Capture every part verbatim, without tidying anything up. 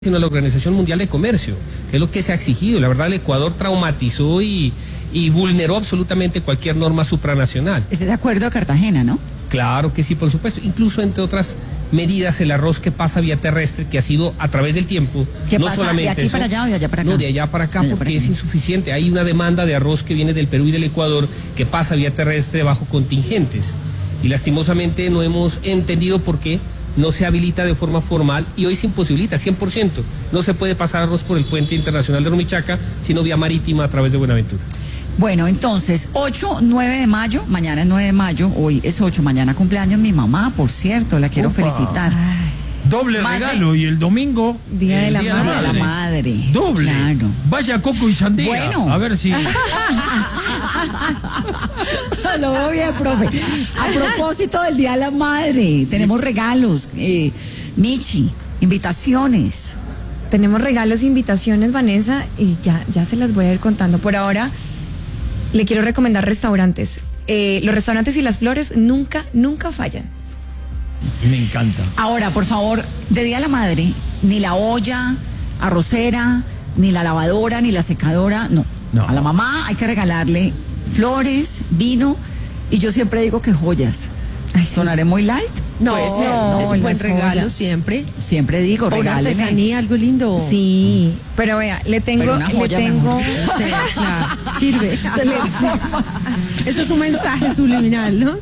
sino la Organización Mundial de Comercio, que es lo que se ha exigido. La verdad, el Ecuador traumatizó y, y vulneró absolutamente cualquier norma supranacional. ¿Estás de acuerdo a Cartagena, no? Claro que sí, por supuesto. Incluso, entre otras medidas, el arroz que pasa vía terrestre, que ha sido a través del tiempo, ¿Qué no pasa? solamente ¿De aquí eso, para allá o de allá para acá? No, de allá para acá, allá porque para es acá. insuficiente. Hay una demanda de arroz que viene del Perú y del Ecuador, que pasa vía terrestre bajo contingentes. Y lastimosamente no hemos entendido por qué no se habilita de forma formal y hoy se imposibilita, cien por ciento. No se puede pasar arroz por el puente internacional de Rumichaca, sino vía marítima a través de Buenaventura. Bueno, entonces, ocho, nueve de mayo, mañana es nueve de mayo, hoy es ocho, mañana cumpleaños mi mamá, por cierto, la quiero Opa. felicitar. Doble Madre. regalo y el domingo Día de el la Día de la madre. Doble. Claro. Vaya coco y sandía. Bueno. A ver si. Lo veo bien, profe. A propósito del Día de la Madre, tenemos regalos. Eh, Michi, invitaciones. Tenemos regalos e invitaciones, Vanessa, y ya, ya se las voy a ir contando. Por ahora, le quiero recomendar restaurantes. Eh, los restaurantes y las flores nunca, nunca fallan. Me encanta. Ahora, por favor, de Día de la Madre, ni la olla arrocera, ni la lavadora, ni la secadora, no. No. A la mamá hay que regalarle flores, vino, y yo siempre digo que joyas. Ay, sí. ¿Sonaré muy light? No, Puede ser, no, ¿no? es un buen Las regalo joyas. siempre. Siempre digo, O una regáleme. artesanía, algo lindo. Sí, pero vea, le tengo, Pero una joya le tengo, mejor. Sí, claro, sirve. Eso es un mensaje subliminal, ¿no?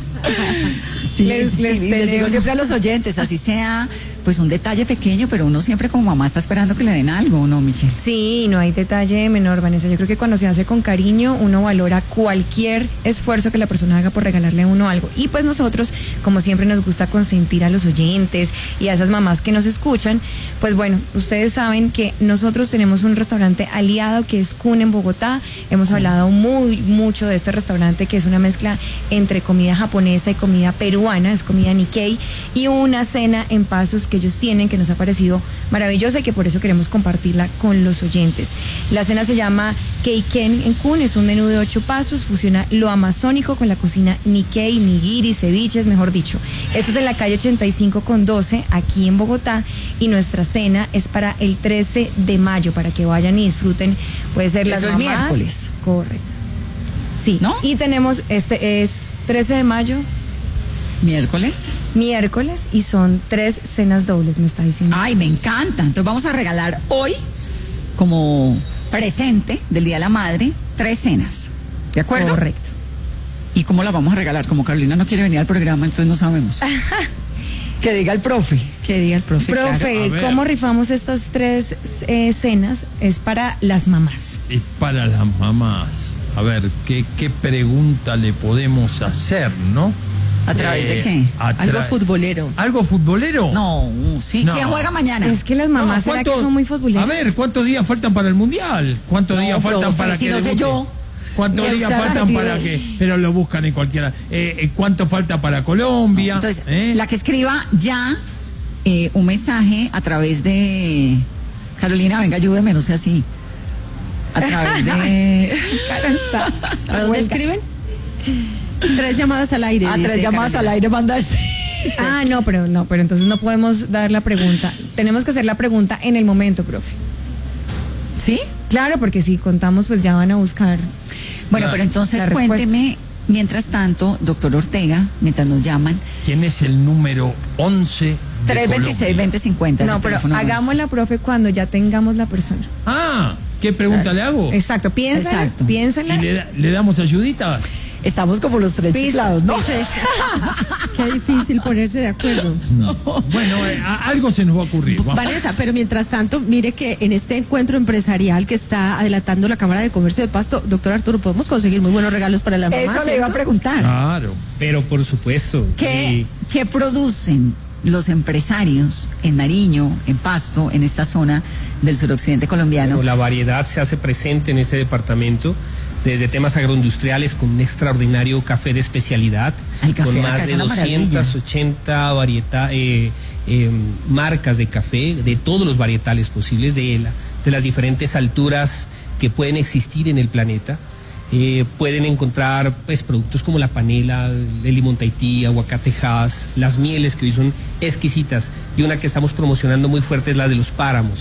Sí, Les- sí, les y les digo tenemos- siempre a los oyentes, así sea, pues un detalle pequeño, pero uno siempre como mamá está esperando que le den algo, ¿no, Michelle? Sí, no hay detalle menor, Vanessa. Yo creo que cuando se hace con cariño, uno valora cualquier esfuerzo que la persona haga por regalarle a uno algo. Y pues nosotros, como siempre, nos gusta consentir a los oyentes y a esas mamás que nos escuchan. Pues bueno, ustedes saben que nosotros tenemos un restaurante aliado que es Kun en Bogotá. Hemos hablado muy mucho de este restaurante, que es una mezcla entre comida japonesa y comida peruana, es comida Nikkei, y una cena en Pasos que ellos tienen, que nos ha parecido maravillosa y que por eso queremos compartirla con los oyentes. La cena se llama Keiken en Kun, es un menú de ocho pasos, fusiona lo amazónico con la cocina Nikkei, nigiri, ceviches, mejor dicho. Esto es en la calle ochenta y cinco con doce, aquí en Bogotá, y nuestra cena es para el trece de mayo, para que vayan y disfruten. Puede ser las Eso es mamás. miércoles. Correcto. Sí, ¿No? y tenemos, este es trece de mayo, Miércoles. miércoles, y son tres cenas dobles, me está diciendo. Ay, me encanta. Entonces vamos a regalar hoy, como presente del Día de la Madre, tres cenas. ¿De acuerdo? Correcto. ¿Y cómo la vamos a regalar? Como Carolina no quiere venir al programa, entonces no sabemos. Que diga el profe. Que diga el profe. Profe, claro. A ver. ¿cómo rifamos estas tres eh, cenas? Es para las mamás. Y para las mamás. A ver, ¿qué, qué pregunta le podemos hacer, no? ¿A través de Eh, qué? a tra- Algo futbolero. ¿Algo futbolero? No, sí. No. ¿Quién juega mañana? Es que las No, mamás, ¿será que ¿cuánto- son muy futboleras? A ver, ¿cuántos días faltan para el Mundial? ¿Cuántos No, días faltan profe, para si que no sé debute? yo. ¿Cuántos Que días usted ha faltan repetido para el- que...? Pero lo buscan en cualquiera. Eh, eh, ¿Cuánto falta para Colombia? Entonces, ¿Eh? la que escriba ya eh, un mensaje a través de... Carolina, venga, ayúdeme, no sea así. A través de... ¿A dónde escriben? Tres llamadas al aire. A dice tres llamadas al Carolina. aire manda... Ah, no, pero no, pero entonces no podemos dar la pregunta. Tenemos que hacer la pregunta en el momento, profe. ¿Sí? Claro, porque si contamos, pues ya van a buscar. Bueno, Claro. pero entonces La respuesta. cuénteme, mientras tanto, doctor Ortega, mientras nos llaman, ¿Quién es el número once de tres veintiséis, Colombia? veinte cincuenta. No, pero hagámosla, profe, cuando ya tengamos la persona. Ah, ¿qué pregunta le hago? Exacto, piénsala, Exacto. ¿Y piénsala. le, da- le damos ayuditas? Estamos como los tres Pistas, chiflados, ¿no? Qué difícil ponerse de acuerdo. Bueno, eh, a- algo se nos va a ocurrir. Vamos. Vanessa, pero mientras tanto, mire que en este encuentro empresarial que está adelantando la Cámara de Comercio de Pasto, doctor Arturo, podemos conseguir muy buenos regalos para las mamás. Eso le iba a ¿cierto? preguntar. Claro. Pero por supuesto. ¿Qué, y- ¿Qué producen los empresarios en Nariño, en Pasto, en esta zona del suroccidente colombiano? Bueno, la variedad se hace presente en este departamento, desde temas agroindustriales con un extraordinario café de especialidad, Ay, café con acá más es de una maravilla. doscientas ochenta varieta- eh, eh, marcas de café, de todos los varietales posibles, de, la- de las diferentes alturas que pueden existir en el planeta. Eh, pueden encontrar pues, productos como la panela, el limón Tahití, aguacate Hass, las mieles que hoy son exquisitas, y una que estamos promocionando muy fuerte es la de los páramos.